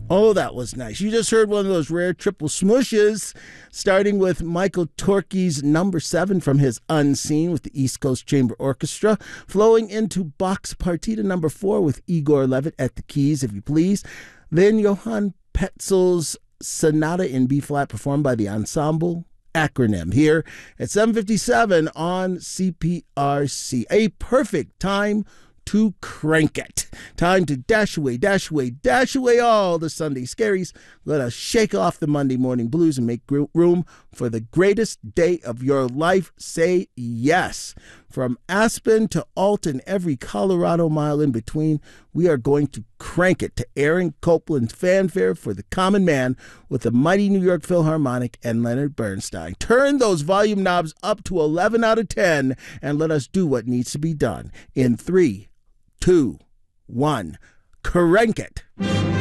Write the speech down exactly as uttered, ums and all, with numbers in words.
Oh, that was nice. You just heard one of those rare triple smooshes, starting with Michael Torke's number seven from his Unseen with the East Coast Chamber Orchestra, flowing into Bach's Partita number four with Igor Levit at the keys, if you please. Then Johann Petzel's Sonata in B-flat performed by the Ensemble Acronym here at seven fifty-seven on C P R C. A perfect time to crank it. Time to dash away, dash away, dash away all the Sunday scaries. Let us shake off the Monday morning blues and make room for the greatest day of your life. Say yes. From Aspen to Alton, every Colorado mile in between, we are going to crank it to Aaron Copland's fanfare for the common man with the mighty New York Philharmonic and Leonard Bernstein. Turn those volume knobs up to eleven out of ten and let us do what needs to be done. In three, two, one, crank it.